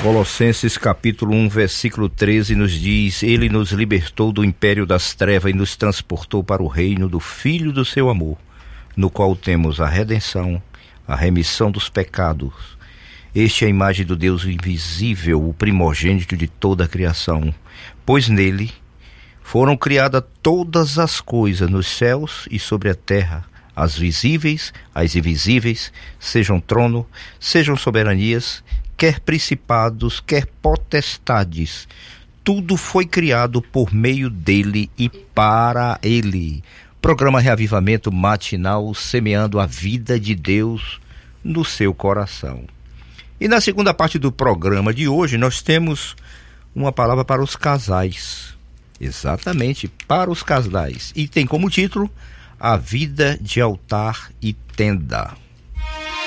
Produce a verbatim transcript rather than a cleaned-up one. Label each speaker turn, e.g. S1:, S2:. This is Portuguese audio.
S1: Colossenses capítulo um, versículo treze nos diz: Ele nos libertou do império das trevas e nos transportou para o reino do Filho do seu amor, no qual temos a redenção, a remissão dos pecados. Este é a imagem do Deus invisível, o primogênito de toda a criação, pois nele foram criadas todas as coisas nos céus e sobre a terra, as visíveis, as invisíveis, sejam trono, sejam soberanias, quer principados, quer potestades. Tudo foi criado por meio dele e para ele. Programa Reavivamento Matinal, semeando a vida de Deus no seu coração. E na segunda parte do programa de hoje, nós temos uma palavra para os casais. Exatamente, para os casais. E tem como título: A Vida de Altar e Tenda.